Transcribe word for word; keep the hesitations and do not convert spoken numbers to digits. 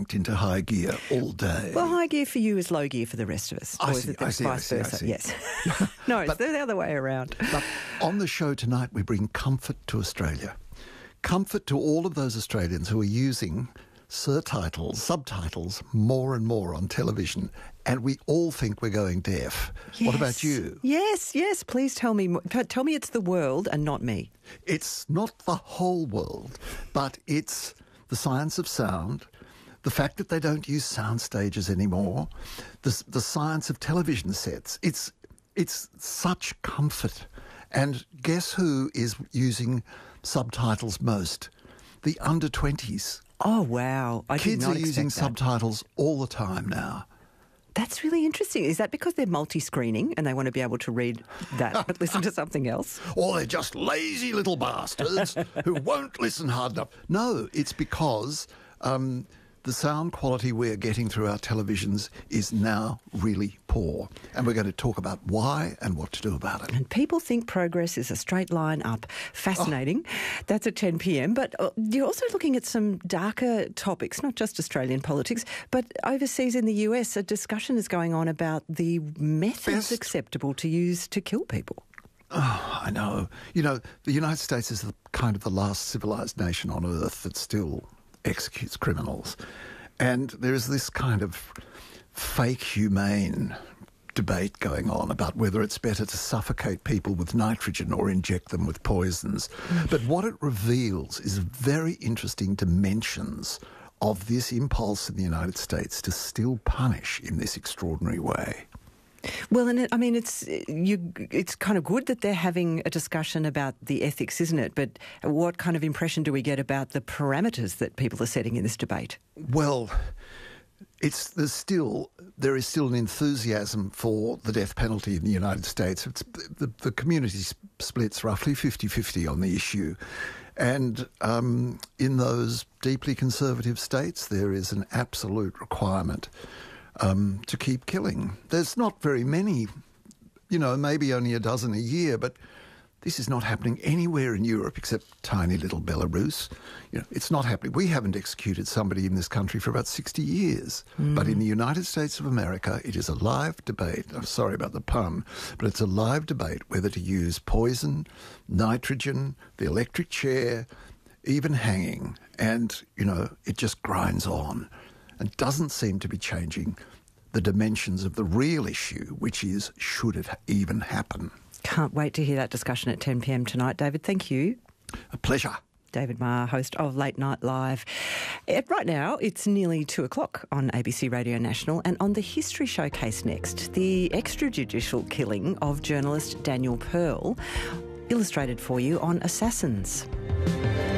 kicked into high gear all day. Well, high gear for you is low gear for the rest of us. I or see, is it I see, vice I see, I versa? see. Yes. No, it's But- the other way around. But on the show tonight, we bring comfort to Australia. Comfort to all of those Australians who are using surtitles, subtitles, more and more on television, and we all think we're going deaf. What about Yes. you? Yes, yes. Please tell me. mo- Tell me it's the world and not me. It's not the whole world, but it's the science of sound, the fact that they don't use sound stages anymore, the, the science of television sets. It's, it's such comfort. And guess who is using subtitles most? The under twenties. Oh, wow. I did Kids not are using expect that. subtitles all the time now. That's really interesting. Is that because they're multi-screening and they want to be able to read that but listen to something else? Or they're just lazy little bastards who won't listen hard enough. No, it's because um, the sound quality we're getting through our televisions is now really poor. And we're going to talk about why and what to do about it. And people think progress is a straight line up. Fascinating. That's at ten p.m. But uh, you're also looking at some darker topics, not just Australian politics, but overseas in the U S, a discussion is going on about the methods Best- acceptable to use to kill people. Oh, I know. You know, the United States is the, kind of the last civilised nation on earth that still executes criminals. And there is this kind of fake humane debate going on about whether it's better to suffocate people with nitrogen or inject them with poisons. But what it reveals is very interesting dimensions of this impulse in the United States to still punish in this extraordinary way. Well, and it, I mean, it's you. It's kind of good that they're having a discussion about the ethics, isn't it? But what kind of impression do we get about the parameters that people are setting in this debate? Well, it's there's still there is still an enthusiasm for the death penalty in the United States. It's, the, the community splits roughly fifty-fifty on the issue. And um, in those deeply conservative states, there is an absolute requirement um, to keep killing. There's not very many, you know, maybe only a dozen a year, but this is not happening anywhere in Europe except tiny little Belarus. You know, it's not happening. We haven't executed somebody in this country for about sixty years. Mm. But in the United States of America, it is a live debate. I'm sorry about the pun, but it's a live debate whether to use poison, nitrogen, the electric chair, even hanging. And, you know, it just grinds on and doesn't seem to be changing the dimensions of the real issue, which is, should it even happen? Can't wait to hear that discussion at ten p.m. tonight, David. Thank you. A pleasure. David Marr, host of Late Night Live. Uh, Right now, it's nearly two o'clock on A B C Radio National, and on the History Showcase next, the extrajudicial killing of journalist Daniel Pearl, illustrated for you on Assassins.